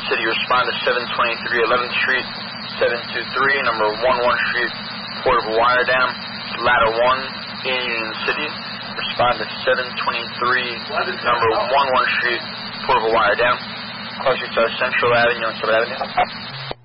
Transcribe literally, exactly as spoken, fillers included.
City, respond to seven twenty-three eleventh Street, seven two three, number eleven Street, portable wire dam. Ladder one in Union City, respond to seven twenty-three, number eleven Street, portable wire dam. Closest to Central Avenue and Sub Avenue.